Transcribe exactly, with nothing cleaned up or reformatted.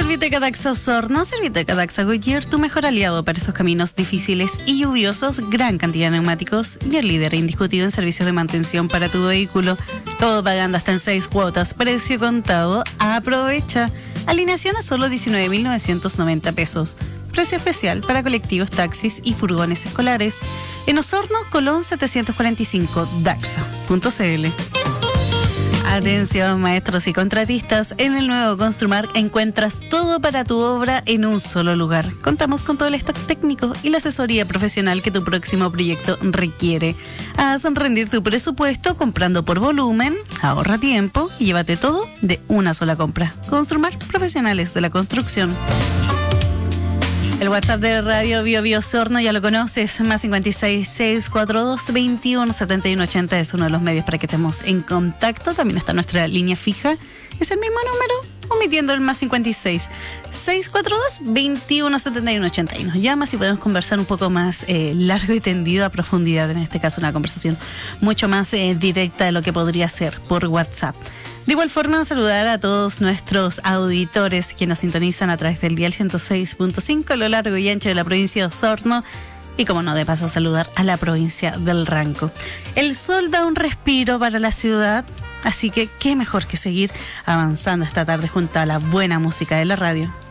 Serviteca Daxa Osorno, Serviteca Daxa Goyer, tu mejor aliado para esos caminos difíciles y lluviosos, gran cantidad de neumáticos y el líder indiscutido en servicios de mantención para tu vehículo. Todo pagando hasta en seis cuotas, precio contado, aprovecha. Alineación a solo diecinueve mil novecientos noventa pesos. Precio especial para colectivos, taxis y furgones escolares. En Osorno, Colón setecientos cuarenta y cinco, daxa punto c l. Atención, maestros y contratistas, en el nuevo Construmark encuentras todo para tu obra en un solo lugar. Contamos con todo el stock técnico y la asesoría profesional que tu próximo proyecto requiere. Haz rendir tu presupuesto comprando por volumen, ahorra tiempo y llévate todo de una sola compra. Construmark, profesionales de la construcción. El WhatsApp de Radio Bio Bio Osorno ya lo conoces, más cincuenta y seis, seiscientos cuarenta y dos, veintiuno setenta y uno ochenta es uno de los medios para que estemos en contacto. También está nuestra línea fija, es el mismo número, omitiendo el más cincuenta y seis, seiscientos cuarenta y dos, veintiuno setenta y uno ochenta y uno. Llamas y podemos conversar un poco más eh, largo y tendido a profundidad, en este caso una conversación mucho más eh, directa de lo que podría ser por WhatsApp. De igual forma, saludar a todos nuestros auditores que nos sintonizan a través del dial ciento seis punto cinco a lo largo y ancho de la provincia de Osorno y, como no, de paso saludar a la provincia del Ranco. El sol da un respiro para la ciudad, así que qué mejor que seguir avanzando esta tarde junto a la buena música de la radio.